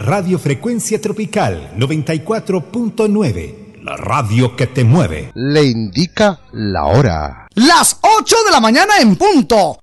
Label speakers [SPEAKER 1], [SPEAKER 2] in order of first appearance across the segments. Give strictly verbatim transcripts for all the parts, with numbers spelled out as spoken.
[SPEAKER 1] Radio Frecuencia Tropical noventa y cuatro punto nueve, la radio que te mueve.
[SPEAKER 2] Le indica la hora.
[SPEAKER 3] Las ocho de la mañana en punto.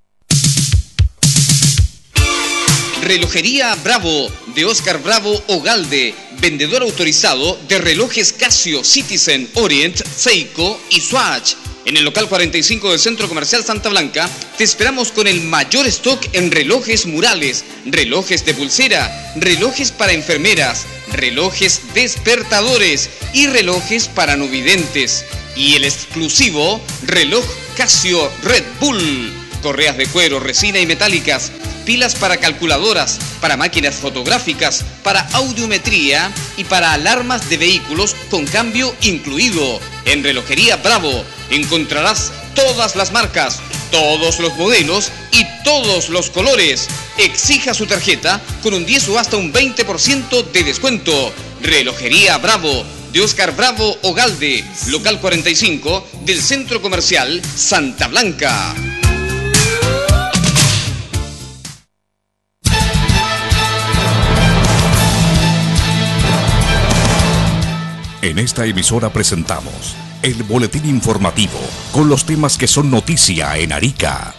[SPEAKER 4] Relojería Bravo, de Oscar Bravo Ogalde, vendedor autorizado de relojes Casio, Citizen, Orient, Seiko y Swatch. En el local cuarenta y cinco del Centro Comercial Santa Blanca, te esperamos con el mayor stock en relojes murales, relojes de pulsera, relojes para enfermeras, relojes despertadores y relojes para no videntes. Y el exclusivo reloj Casio Red Bull. Correas de cuero, resina y metálicas, pilas para calculadoras, para máquinas fotográficas, para audiometría y para alarmas de vehículos con cambio incluido. En Relojería Bravo encontrarás todas las marcas, todos los modelos y todos los colores. Exija su tarjeta con un diez o hasta un veinte por ciento de descuento. Relojería Bravo, de Oscar Bravo Ogalde, local cuarenta y cinco del Centro Comercial Santa Blanca.
[SPEAKER 5] En esta emisora presentamos el boletín informativo con los temas que son noticia en Arica.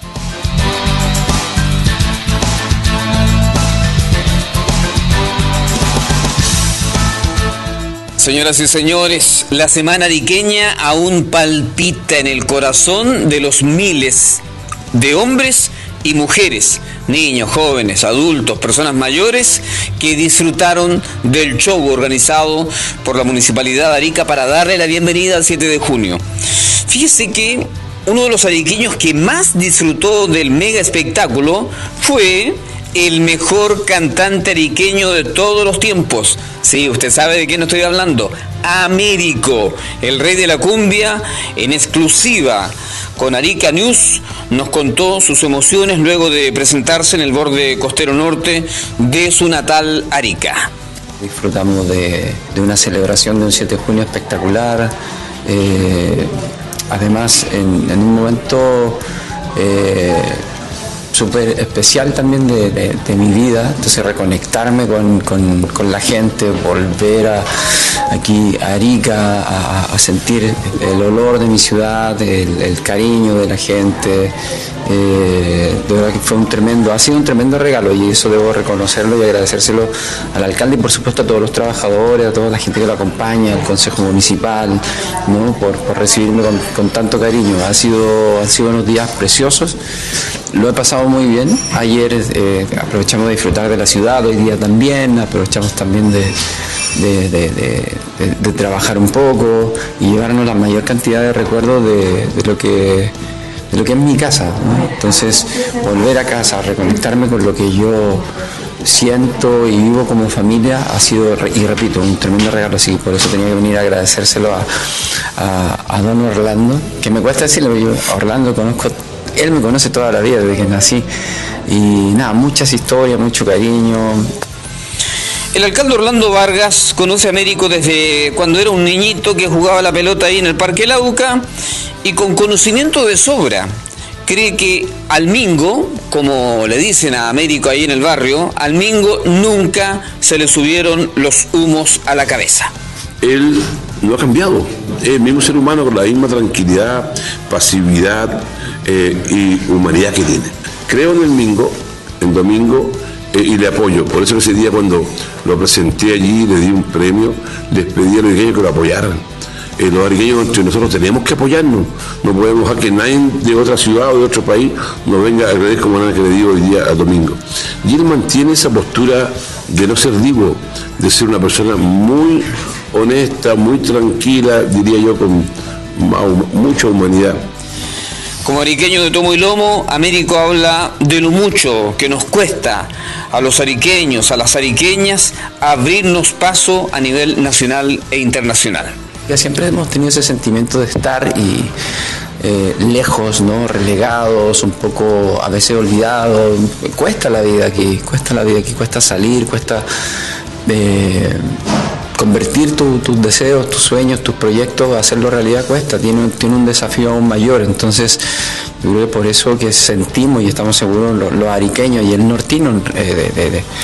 [SPEAKER 6] Señoras y señores, la semana ariqueña aún palpita en el corazón de los miles de hombres y mujeres, niños, jóvenes, adultos, personas mayores que disfrutaron del show organizado por la Municipalidad de Arica para darle la bienvenida al siete de junio. Fíjese que uno de los ariqueños que más disfrutó del mega espectáculo fue el mejor cantante ariqueño de todos los tiempos. Sí, usted sabe de quién estoy hablando. Américo, el rey de la cumbia, en exclusiva con Arica News, nos contó sus emociones luego de presentarse en el borde costero norte de su natal Arica.
[SPEAKER 7] Disfrutamos de, de una celebración de un siete de junio espectacular, eh, además en, en un momento eh, súper especial también de, de, de mi vida, entonces reconectarme con, con, con la gente, volver a, aquí a Arica, a, a sentir el olor de mi ciudad, el, el cariño de la gente, eh, de verdad que fue un tremendo, ha sido un tremendo regalo y eso debo reconocerlo y agradecérselo al alcalde y por supuesto a todos los trabajadores, a toda la gente que lo acompaña, al Consejo Municipal, ¿no? por, por recibirme con, con tanto cariño. Ha sido, han sido unos días preciosos, lo he pasado muy bien. Ayer eh, aprovechamos de disfrutar de la ciudad, hoy día también, aprovechamos también de, de, de, de, de, de trabajar un poco y llevarnos la mayor cantidad de recuerdos de, de lo que de lo que es mi casa, ¿no? Entonces, volver a casa, reconectarme con lo que yo siento y vivo como familia ha sido, y repito, un tremendo regalo, así que por eso tenía que venir a agradecérselo a, a, a don Orlando, que me cuesta decirle, yo a Orlando conozco, él me conoce toda la vida desde que nací, y nada, muchas historias, mucho cariño.
[SPEAKER 6] El alcalde Orlando Vargas conoce a Américo desde cuando era un niñito que jugaba la pelota ahí en el Parque Lauca y con conocimiento de sobra cree que al Mingo, como le dicen a Américo ahí en el barrio, al Mingo nunca se le subieron los humos a la cabeza.
[SPEAKER 8] Él no ha cambiado, es el mismo ser humano con la misma tranquilidad, pasividad eh, y humanidad que tiene. Creo en el Mingo, en Domingo, eh, y le apoyo. Por eso ese día cuando lo presenté allí, le di un premio, les pedí a los ariqueños que lo apoyaran. Eh, los ariqueños entre nosotros tenemos que apoyarnos, no podemos dejar que nadie de otra ciudad o de otro país nos venga a agredir como nada que le digo hoy día a Domingo. Y él mantiene esa postura de no ser divo, de ser una persona muy honesta, muy tranquila, diría yo, con mucha humanidad.
[SPEAKER 6] Como ariqueño de tomo y lomo, Américo habla de lo mucho que nos cuesta a los ariqueños, a las ariqueñas, abrirnos paso a nivel nacional e internacional.
[SPEAKER 7] Ya siempre hemos tenido ese sentimiento de estar y eh, lejos, ¿no? Relegados, un poco a veces olvidados. Cuesta la vida aquí, cuesta la vida aquí, cuesta salir, cuesta eh, convertir tu, tus deseos, tus sueños, tus proyectos, hacerlo realidad cuesta, tiene, tiene un desafío aún mayor. Entonces yo creo que por eso que sentimos y estamos seguros los, los ariqueños y el nortino eh, de, de, de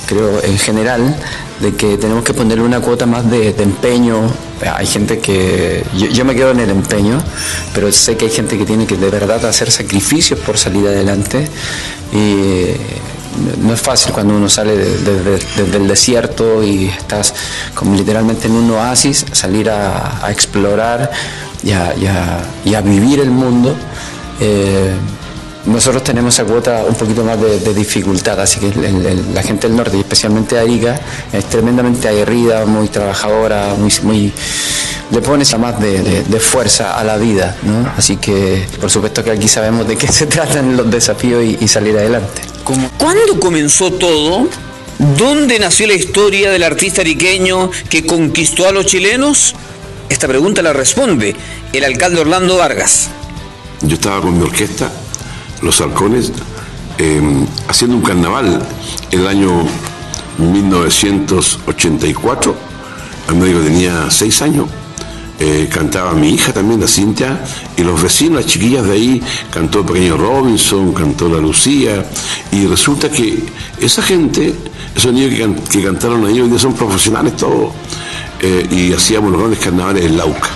[SPEAKER 7] creo en general, de que tenemos que ponerle una cuota más de, de empeño. Hay gente que, yo, yo me quedo en el empeño, pero sé que hay gente que tiene que de verdad hacer sacrificios por salir adelante, y no es fácil cuando uno sale desde de, de, de, el desierto y estás como literalmente en un oasis, salir a, a explorar y a, y, a, y a vivir el mundo. Eh, nosotros tenemos esa cuota un poquito más de, de dificultad, así que el, el, la gente del norte, y especialmente Arica, es tremendamente aguerrida, muy trabajadora, muy, muy le pones más de, de, de fuerza a la vida, ¿no? Así que por supuesto que aquí sabemos de qué se tratan los desafíos y, y salir adelante.
[SPEAKER 6] ¿Cuándo comenzó todo? ¿Dónde nació la historia del artista ariqueño que conquistó a los chilenos? Esta pregunta la responde el alcalde Orlando Vargas.
[SPEAKER 8] Yo estaba con mi orquesta, Los Halcones, eh, haciendo un carnaval el año mil novecientos ochenta y cuatro. Américo tenía seis años. Eh, cantaba mi hija también, la Cintia, y los vecinos, las chiquillas de ahí, cantó el pequeño Robinson, cantó la Lucía, y resulta que esa gente, esos niños que, can, que cantaron ahí hoy día son profesionales todos, eh, y hacíamos los grandes carnavales en Lauca.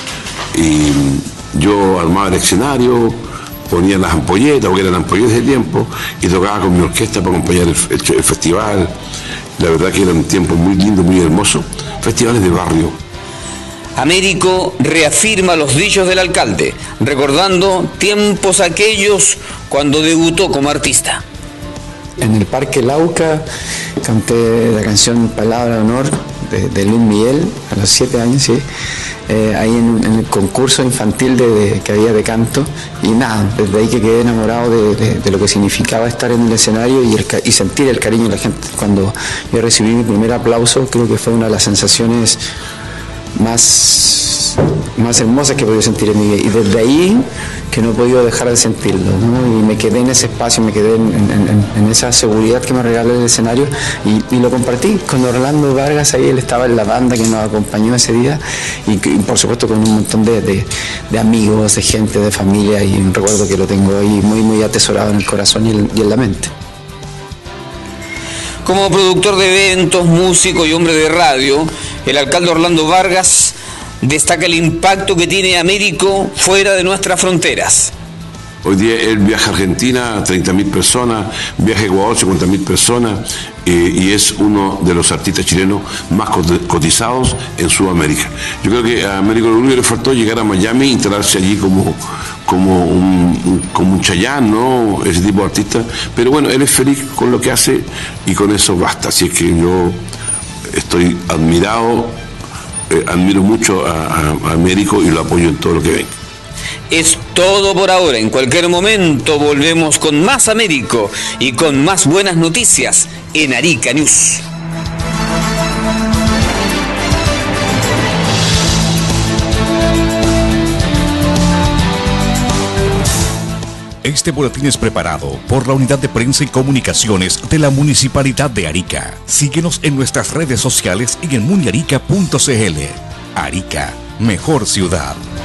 [SPEAKER 8] Y yo armaba el escenario, ponía las ampolletas, porque eran ampolletas de tiempo, y tocaba con mi orquesta para acompañar el, el, el festival. La verdad que eran tiempos muy lindos, muy hermosos, festivales de barrio.
[SPEAKER 6] Américo reafirma los dichos del alcalde, recordando tiempos aquellos cuando debutó como artista.
[SPEAKER 7] En el Parque Lauca canté la canción Palabra de Honor de, de Luis Miguel a los siete años, sí. Eh, ahí en, en el concurso infantil de, de, que había de canto, y nada, desde ahí que quedé enamorado de, de, de lo que significaba estar en el escenario y, el, y sentir el cariño de la gente. Cuando yo recibí mi primer aplauso, creo que fue una de las sensaciones más, más hermosas que he podido sentir en mi vida, y desde ahí que no he podido dejar de sentirlo, ¿no? Y me quedé en ese espacio, me quedé en, en, en esa seguridad que me regaló el escenario, y, y lo compartí con Orlando Vargas. Ahí él estaba en la banda que nos acompañó ese día, y, y por supuesto con un montón de, de, de amigos, de gente, de familia, y un recuerdo que lo tengo ahí muy muy atesorado en el corazón y, el, y en la mente.
[SPEAKER 6] Como productor de eventos, músico y hombre de radio, el alcalde Orlando Vargas destaca el impacto que tiene Américo fuera de nuestras fronteras.
[SPEAKER 8] Hoy día él viaja a Argentina, treinta mil personas, viaja a Ecuador, cincuenta mil personas, eh, y es uno de los artistas chilenos más cotizados en Sudamérica. Yo creo que a Américo lo único que le faltó llegar a Miami e instalarse allí como, como un, como un Chayanne, ¿no? Ese tipo de artista. Pero bueno, él es feliz con lo que hace y con eso basta. Así es que yo estoy admirado, eh, admiro mucho a, a, a Américo y lo apoyo en todo lo que venga.
[SPEAKER 6] Es todo por ahora. En cualquier momento volvemos con más Américo y con más buenas noticias en Arica News.
[SPEAKER 5] Este boletín es preparado por la Unidad de Prensa y Comunicaciones de la Municipalidad de Arica. Síguenos en nuestras redes sociales y en muniarica punto c l. Arica, mejor ciudad.